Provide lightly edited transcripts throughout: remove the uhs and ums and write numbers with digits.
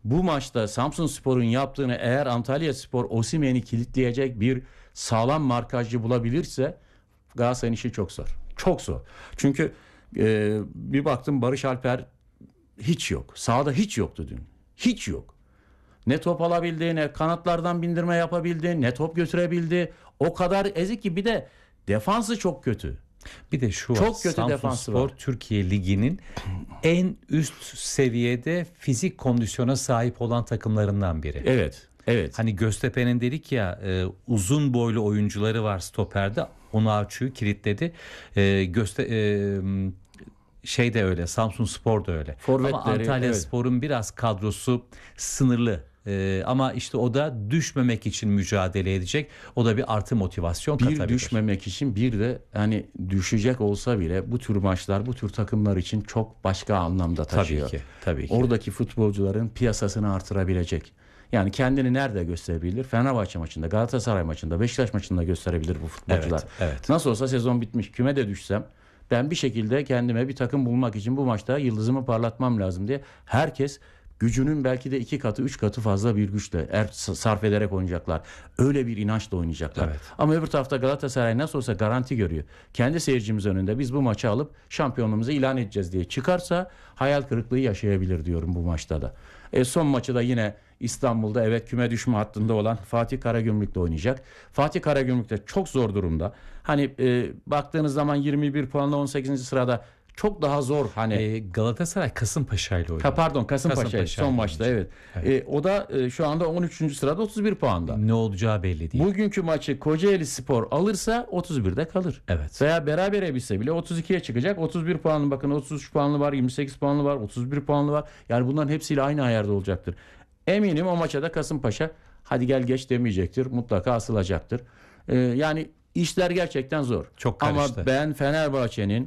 bu maçta Samsunspor'un yaptığını eğer Antalyaspor Osimhen'i kilitleyecek bir sağlam markajcı bulabilirse Galatasaray'ın işi çok zor. Çok zor. Çünkü bir baktım Barış Alper hiç yok. Sahada hiç yoktu dün. Hiç yok. Ne top alabildi, ne kanatlardan bindirme yapabildi, ne top götürebildi. O kadar ezik ki, bir de defansı çok kötü. Bir de şu çok kötü defansı Samsunspor var. Türkiye Ligi'nin en üst seviyede fizik kondisyona sahip olan takımlarından biri. Evet. Evet. Hani Göztepe'nin dedik ya uzun boylu oyuncuları var stoperde. Onuachu'yu kilitledi. Şey de öyle, Samsunspor da öyle. Forvetleri, ama Antalyaspor'un biraz kadrosu sınırlı. Ama işte o da düşmemek için mücadele edecek. O da bir artı motivasyon katabilir. Bir düşmemek için, bir de hani düşecek olsa bile bu tür maçlar bu tür takımlar için çok başka anlamda taşıyor. Tabii ki. Oradaki futbolcuların piyasasını artırabilecek. Yani kendini nerede gösterebilir? Fenerbahçe maçında, Galatasaray maçında, Beşiktaş maçında gösterebilir bu futbolcular. Evet. Nasıl olsa sezon bitmiş. Küme de düşsem ben bir şekilde kendime bir takım bulmak için bu maçta yıldızımı parlatmam lazım diye herkes gücünün belki de 2 katı 3 katı fazla bir güçle sarf ederek oynayacaklar. Öyle bir inançla oynayacaklar. Evet. Ama öbür tarafta Galatasaray nasıl olsa garanti görüyor. Kendi seyircimiz önünde biz bu maçı alıp şampiyonluğumuzu ilan edeceğiz diye çıkarsa hayal kırıklığı yaşayabilir diyorum bu maçta da. Son maçı da yine İstanbul'da, evet, küme düşme hattında olan Fatih Karagümrük'le oynayacak. Fatih Karagümrük de çok zor durumda. Hani baktığınız zaman 21 puanla 18. sırada, çok daha zor. Hani Galatasaray Kasımpaşa ile oynuyor. Pardon, Kasımpaşa son maçta, evet. O da şu anda 13. sırada 31 puanda. Ne olacağı belli değil. Bugünkü maçı Kocaeli Spor alırsa 31'de kalır. Evet. Veya berabere bitse bile 32'ye çıkacak. 31 puanlı, bakın 33 puanlı var, 28 puanlı var, 31 puanlı var. Yani bunların hepsiyle aynı ayarda olacaktır. Eminim o maça da Kasımpaşa hadi gel geç demeyecektir. Mutlaka asılacaktır. Yani işler gerçekten zor. Çok karıştı. Ama ben Fenerbahçe'nin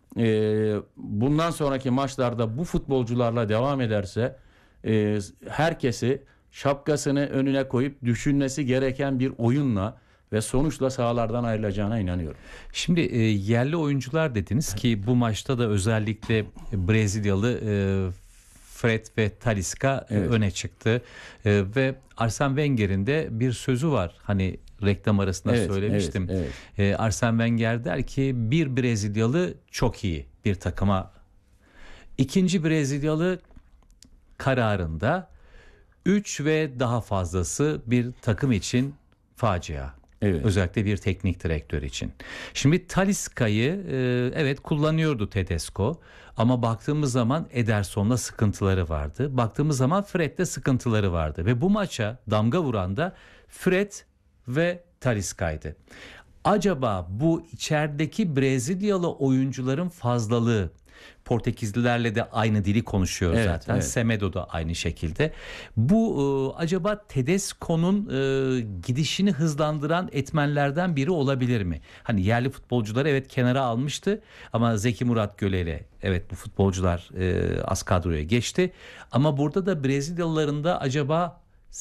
bundan sonraki maçlarda bu futbolcularla devam ederse herkesi şapkasını önüne koyup düşünmesi gereken bir oyunla ve sonuçla sahalardan ayrılacağına inanıyorum. Şimdi yerli oyuncular dediniz ki bu maçta da özellikle Brezilyalı Fred ve Talisca öne çıktı. Ve Arsene Wenger'in de bir sözü var. Hani reklam arasında söylemiştim. Arsene Wenger der ki bir Brezilyalı çok iyi bir takıma. İkinci Brezilyalı kararında, 3 ve daha fazlası bir takım için facia. Evet. Özellikle bir teknik direktör için. Şimdi Talisca'yı evet kullanıyordu Tedesco ama baktığımız zaman Ederson'la sıkıntıları vardı. Baktığımız zaman Fred'le sıkıntıları vardı ve bu maça damga vuran da Fred ve Talisca'ydı. Acaba bu içerideki Brezilyalı oyuncuların fazlalığı, Portekizlilerle de aynı dili konuşuyor zaten. Evet. Semedo da aynı şekilde. Bu acaba Tedesco'nun gidişini hızlandıran etmenlerden biri olabilir mi? Hani yerli futbolcuları evet kenara almıştı ama Zeki Murat Göle'yle evet bu futbolcular az kadroya geçti. Ama burada da Brezilyalıların da acaba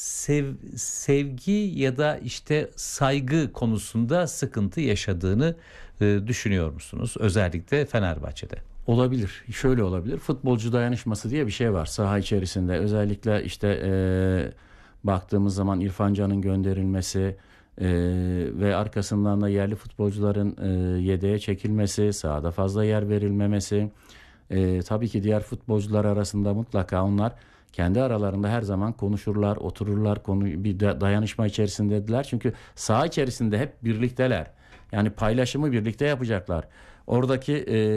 sevgi ya da işte saygı konusunda sıkıntı yaşadığını düşünüyor musunuz? Özellikle Fenerbahçe'de. Olabilir. Şöyle olabilir. Futbolcu dayanışması diye bir şey var saha içerisinde. Özellikle işte baktığımız zaman İrfan Can'ın gönderilmesi ve arkasından da yerli futbolcuların yedeğe çekilmesi, sahada fazla yer verilmemesi. Tabii ki diğer futbolcular arasında mutlaka onlar kendi aralarında her zaman konuşurlar, otururlar, bir dayanışma içerisindediler. Çünkü saha içerisinde hep birlikteler. Yani paylaşımı birlikte yapacaklar. Oradaki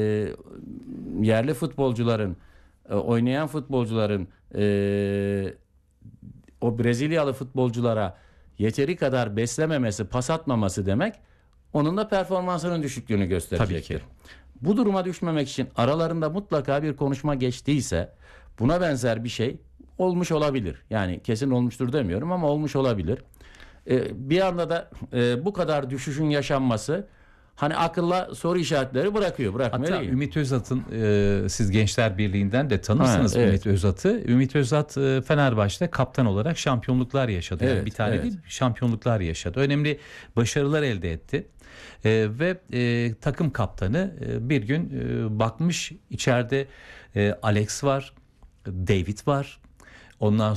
yerli futbolcuların, oynayan futbolcuların o Brezilyalı futbolculara yeteri kadar beslememesi, pas atmaması demek onun da performansının düşüklüğünü gösterecektir. Tabii ki. Bu duruma düşmemek için aralarında mutlaka bir konuşma geçtiyse buna benzer bir şey olmuş olabilir. Yani kesin olmuştur demiyorum ama olmuş olabilir. Bir anda da bu kadar düşüşün yaşanması hani akılla soru işaretleri bırakmıyor. Hatta Ümit Özat'ın siz Gençler Birliği'nden de tanırsınız Ümit Özat'ı. Ümit Özat Fenerbahçe'de kaptan olarak şampiyonluklar yaşadı. Yani bir tane değil, şampiyonluklar yaşadı. Önemli başarılar elde etti. Ve takım kaptanı bir gün bakmış içeride Alex var, David var. Ondan